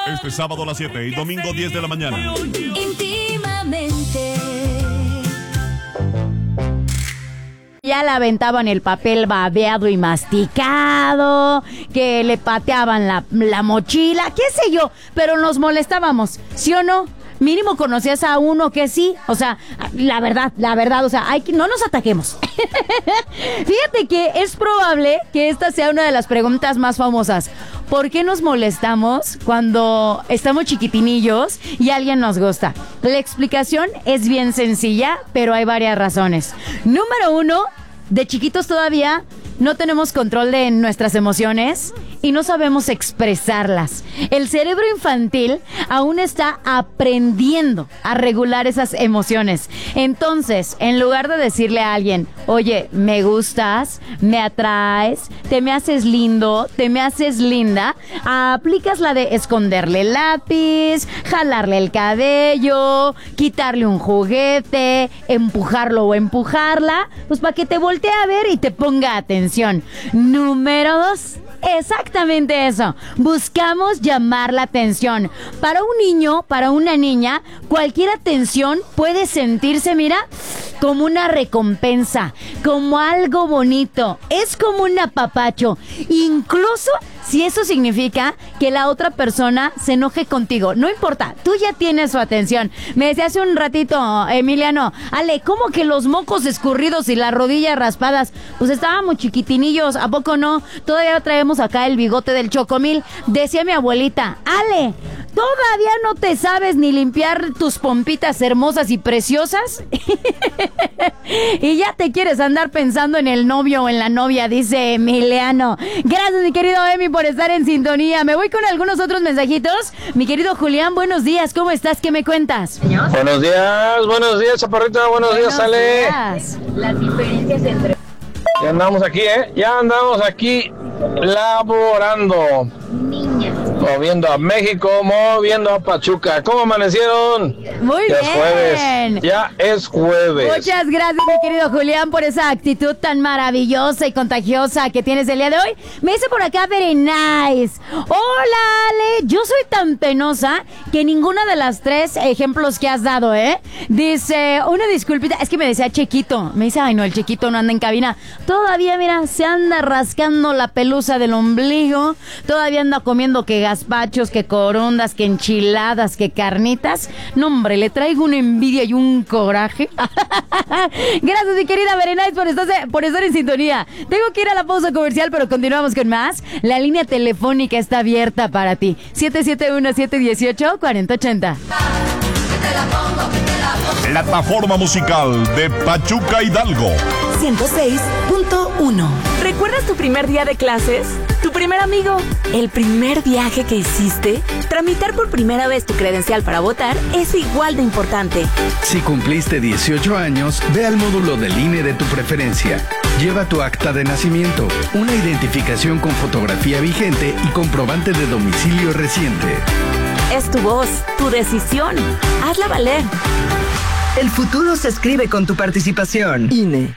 Este sábado a las 7 y domingo 10 de la mañana. Íntimamente. Ya le aventaban el papel babeado y masticado, que le pateaban la mochila, qué sé yo, pero nos molestábamos, ¿sí o no? Mínimo conocías a uno que sí, o sea, la verdad, o sea, no nos ataquemos. Fíjate que es probable que esta sea una de las preguntas más famosas. ¿Por qué nos molestamos cuando estamos chiquitinillos y alguien nos gusta? La explicación es bien sencilla, pero hay varias razones. Número 1, de chiquitos todavía no tenemos control de nuestras emociones y no sabemos expresarlas. El cerebro infantil aún está aprendiendo a regular esas emociones. Entonces, en lugar de decirle a alguien, oye, me gustas, me atraes, te me haces lindo, te me haces linda, aplicas la de esconderle el lápiz, jalarle el cabello, quitarle un juguete, empujarlo o empujarla, pues para que te voltee a ver y te ponga atención. Número 2. Exactamente eso. Buscamos llamar la atención. Para un niño, para una niña, cualquier atención puede sentirse, mira, como una recompensa, como algo bonito. Es como un apapacho. Incluso si eso significa que la otra persona se enoje contigo. No importa, tú ya tienes su atención. Me decía hace un ratito, Emiliano, Ale, ¿cómo que los mocos escurridos y las rodillas raspadas? Pues estábamos chiquitinillos, ¿a poco no? Todavía traemos acá el bigote del chocomil. Decía mi abuelita, Ale, ¿todavía no te sabes ni limpiar tus pompitas hermosas y preciosas? Y ya te quieres andar pensando en el novio o en la novia, dice Emiliano. Gracias, mi querido Emi, por estar en sintonía. Me voy con algunos otros mensajitos. Mi querido Julián, buenos días. ¿Cómo estás? ¿Qué me cuentas? Buenos días, Chaparrita. Buenos días, Ale. Las diferencias entre... Ya andamos aquí, Ya andamos aquí laborando. Moviendo a México, moviendo a Pachuca. ¿Cómo amanecieron? Muy ya bien. Ya es jueves. Muchas gracias, mi querido Julián, por esa actitud tan maravillosa y contagiosa que tienes el día de hoy. Me dice por acá, very nice. Hola, Ale. Yo soy tan penosa que ninguna de las 3 ejemplos que has dado, Dice, una disculpita. Es que me decía Chequito. Me dice, ay, no, el Chequito no anda en cabina. Todavía, mira, se anda rascando la pelusa del ombligo. Todavía anda comiendo que gazpachos, que corundas, que enchiladas, que carnitas. No, hombre, le traigo una envidia y un coraje. Gracias, mi querida Berenice, por estar en sintonía. Tengo que ir a la pausa comercial, pero continuamos con más. La línea telefónica está abierta para ti. 771-718-4080. Plataforma musical de Pachuca Hidalgo. 106.1. ¿Recuerdas tu primer día de clases? ¿Tu primer amigo? ¿El primer viaje que hiciste? Tramitar por primera vez tu credencial para votar es igual de importante. Si cumpliste 18 años, ve al módulo del INE de tu preferencia. Lleva tu acta de nacimiento, una identificación con fotografía vigente y comprobante de domicilio reciente. Es tu voz, tu decisión. Hazla valer. El futuro se escribe con tu participación. INE.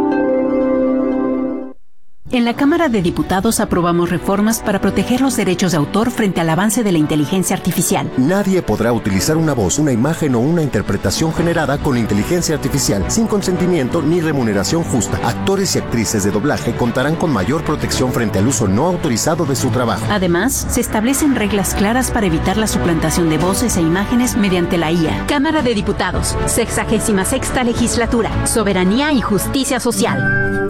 En la Cámara de Diputados aprobamos reformas para proteger los derechos de autor frente al avance de la inteligencia artificial. Nadie podrá utilizar una voz, una imagen o una interpretación generada con inteligencia artificial sin consentimiento ni remuneración justa. Actores y actrices de doblaje contarán con mayor protección frente al uso no autorizado de su trabajo. Además, se establecen reglas claras para evitar la suplantación de voces e imágenes mediante la IA. Cámara de Diputados, 66ª Legislatura, Soberanía y Justicia Social.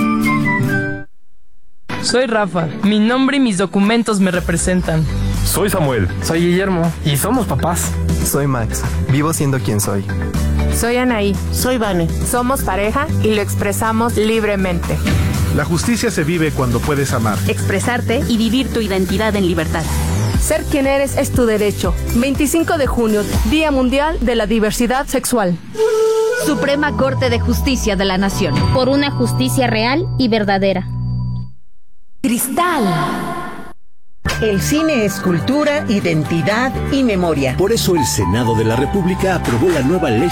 Soy Rafa, mi nombre y mis documentos me representan. Soy Samuel. Soy Guillermo y somos papás. Soy Max, vivo siendo quien soy. Soy Anaí. Soy Vane. Somos pareja y lo expresamos libremente. La justicia se vive cuando puedes amar, expresarte y vivir tu identidad en libertad. Ser quien eres es tu derecho. 25 de junio, Día Mundial de la Diversidad Sexual. Suprema Corte de Justicia de la Nación. Por una justicia real y verdadera. Cristal. El cine es cultura, identidad y memoria. Por eso el Senado de la República aprobó la nueva ley